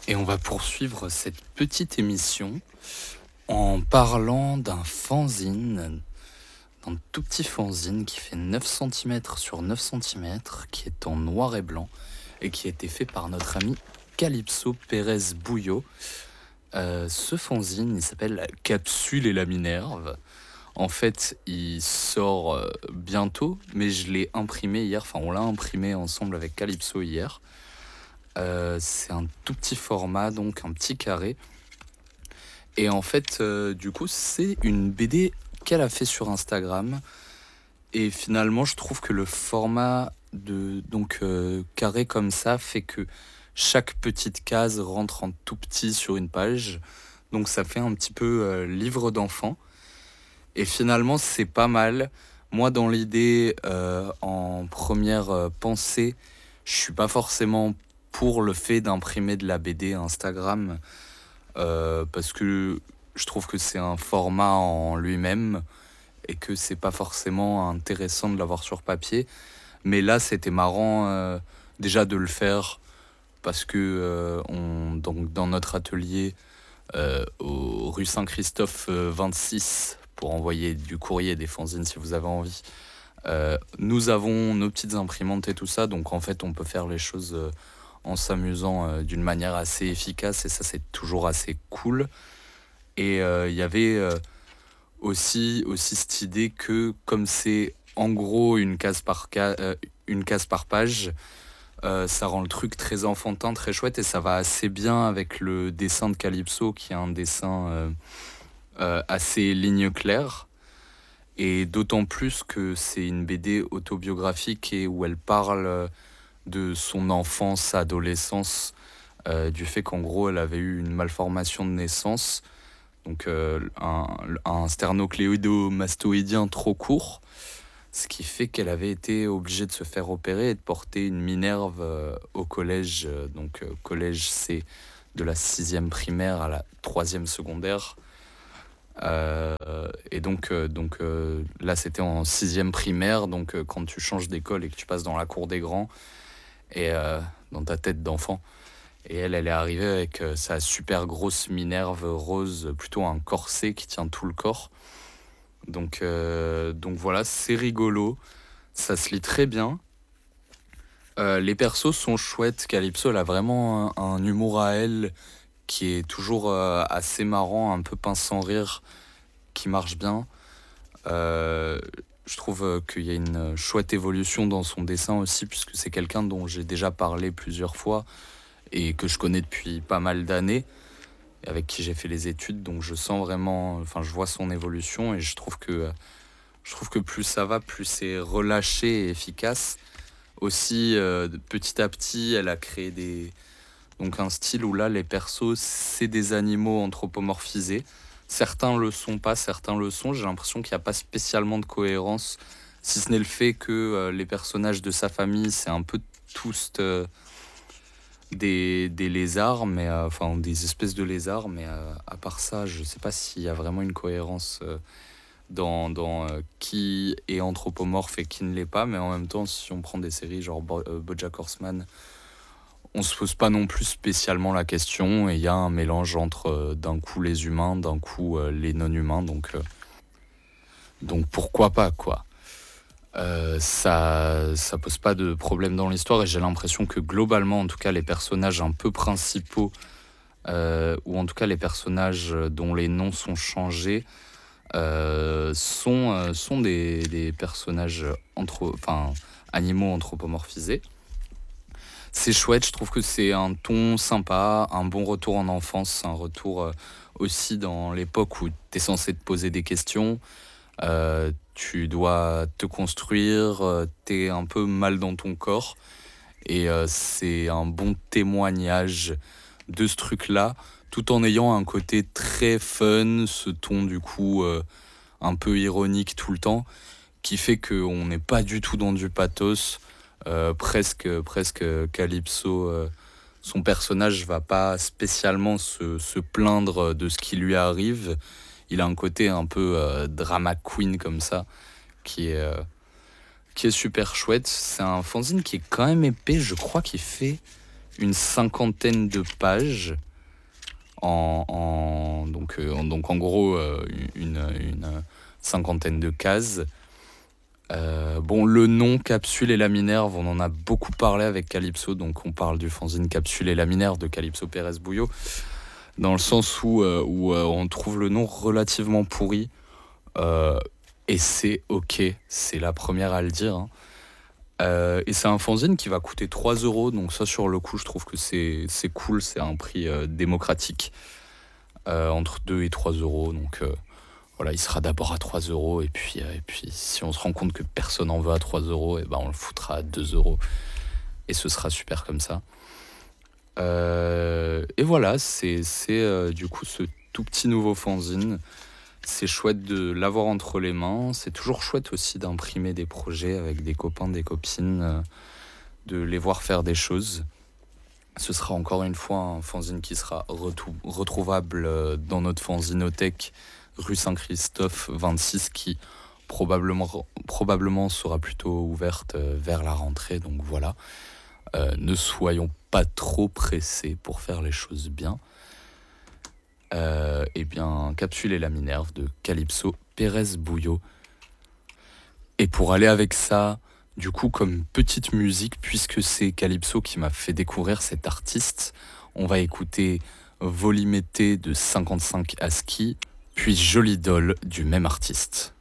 Et on va poursuivre cette petite émission en parlant d'un fanzine, d'un tout petit fanzine qui fait 9 cm sur 9 cm, qui est en noir et blanc et qui a été fait par notre ami Calypso Pérez Bouillot. Ce fanzine, il s'appelle Capsule et la Minerve. En fait, il sort bientôt, mais je l'ai imprimé hier, enfin on l'a imprimé ensemble avec Calypso hier. C'est un tout petit format, donc un petit carré. Et en fait, du coup, c'est une BD qu'elle a fait sur Instagram. Et finalement, je trouve que le format carré comme ça fait que chaque petite case rentre en tout petit sur une page. Donc ça fait un petit peu livre d'enfant. Et finalement, c'est pas mal. Moi, dans l'idée, en première pensée, je suis pas forcément pour le fait d'imprimer de la BD Instagram, parce que je trouve que c'est un format en lui-même et que c'est pas forcément intéressant de l'avoir sur papier. Mais là, c'était marrant déjà de le faire parce que donc dans notre atelier au rue Saint-Christophe 26, pour envoyer du courrier, des fanzines si vous avez envie, nous avons nos petites imprimantes et tout ça, donc en fait on peut faire les choses en s'amusant d'une manière assez efficace, et ça c'est toujours assez cool. Et il y avait aussi cette idée que comme c'est en gros une case par page, ça rend le truc très enfantin, très chouette, et ça va assez bien avec le dessin de Calypso, qui est un dessin assez ligne claire. Et d'autant plus que c'est une BD autobiographique et où elle parle de son enfance, adolescence, du fait qu'en gros elle avait eu une malformation de naissance, donc un sternocléido-mastoïdien trop court, ce qui fait qu'elle avait été obligée de se faire opérer et de porter une minerve au collège, collège C, de la 6e primaire à la 3e secondaire. Et donc là c'était en 6e primaire, donc quand tu changes d'école et que tu passes dans la cour des grands, et dans ta tête d'enfant. Et elle est arrivée avec sa super grosse minerve rose, plutôt un corset qui tient tout le corps. Donc voilà, c'est rigolo, ça se lit très bien. Les persos sont chouettes, Calypso elle a vraiment un humour à elle qui est toujours assez marrant, un peu pince sans rire, qui marche bien. Je trouve qu'il y a une chouette évolution dans son dessin aussi, puisque c'est quelqu'un dont j'ai déjà parlé plusieurs fois et que je connais depuis pas mal d'années, et avec qui j'ai fait les études, donc je sens vraiment, enfin je vois son évolution, et je trouve que plus ça va, plus c'est relâché et efficace. Aussi, petit à petit, elle a créé donc un style où là les persos c'est des animaux anthropomorphisés. Certains le sont pas, certains le sont. J'ai l'impression qu'il n'y a pas spécialement de cohérence, si ce n'est le fait que les personnages de sa famille, c'est un peu tous des lézards, mais enfin des espèces de lézards, mais à part ça, je sais pas s'il y a vraiment une cohérence dans qui est anthropomorphe et qui ne l'est pas. Mais en même temps, si on prend des séries genre BoJack Horseman, on se pose pas non plus spécialement la question, et il y a un mélange entre d'un coup les humains, d'un coup les non-humains, donc pourquoi pas, quoi. Ça pose pas de problème dans l'histoire, et j'ai l'impression que globalement, en tout cas, les personnages un peu principaux, ou en tout cas les personnages dont les noms sont changés, sont des personnages animaux anthropomorphisés. C'est chouette, je trouve que c'est un ton sympa, un bon retour en enfance, un retour aussi dans l'époque où tu es censé te poser des questions, tu dois te construire, t'es un peu mal dans ton corps, et c'est un bon témoignage de ce truc-là, tout en ayant un côté très fun, ce ton du coup un peu ironique tout le temps, qui fait qu'on n'est pas du tout dans du pathos. Presque Calypso, son personnage va pas spécialement se plaindre de ce qui lui arrive. Il a un côté un peu drama queen comme ça, qui est super chouette. C'est un fanzine qui est quand même épais, je crois qu'il fait une cinquantaine de pages, donc en gros une cinquantaine de cases. Bon, le nom Capsule et la Minerve, on en a beaucoup parlé avec Calypso, donc on parle du fanzine Capsule et la Minerve de Calypso Pérez Bouillot, dans le sens où on trouve le nom relativement pourri, et c'est ok, c'est la première à le dire, hein. Et c'est un fanzine qui va coûter 3 €, donc ça sur le coup je trouve que c'est cool, c'est un prix démocratique, entre 2 et 3 €, donc voilà, il sera d'abord à 3 €, et puis si on se rend compte que personne en veut à 3 €, et ben on le foutra à 2 €, et ce sera super comme ça. Et voilà, c'est du coup ce tout petit nouveau fanzine. C'est chouette de l'avoir entre les mains. C'est toujours chouette aussi d'imprimer des projets avec des copains, des copines, de les voir faire des choses. Ce sera encore une fois un fanzine qui sera retrouvable dans notre fanzinothèque rue Saint-Christophe 26, qui probablement sera plutôt ouverte vers la rentrée. Donc voilà, ne soyons pas trop pressés pour faire les choses bien. Et bien, Capsule et la Minerve de Calypso Pérez Bouillot. Et pour aller avec ça, du coup, comme petite musique, puisque c'est Calypso qui m'a fait découvrir cet artiste, on va écouter Volimete de 55 ASCII, puis Jolie Doll du même artiste.